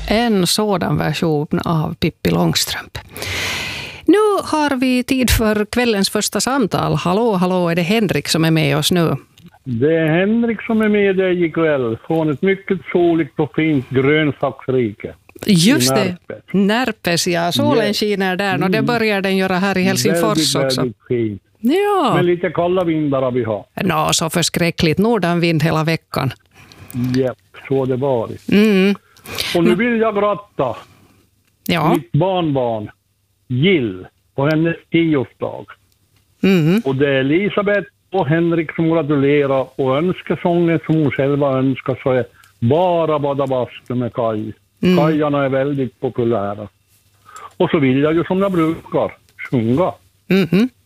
en sådan version av Pippi Långstrump. Nu har vi tid för kvällens första samtal. Hallå, är det Henrik som är med oss nu? Det är Henrik som är med dig ikväll från ett mycket soligt och fint grönsaksrike. Just det, Närpes, ja. Solen skiner där och det börjar den göra här i Helsingfors också. Väldigt fint. Ja. Men lite kalla vindar vi har. Så förskräckligt. Nordanvind hela veckan. Ja, så det var. Mm. Och nu vill jag gratta mitt barnbarn Jill på hennes 10-årsdag. Mm. Och det är Elisabeth och Henrik som gratulerar och önskesången som hon själva önskar så är Bara bada bastu med Kaj. Kajarna är väldigt populära. Och så vill jag ju som jag brukar sjunga. Mm-hmm.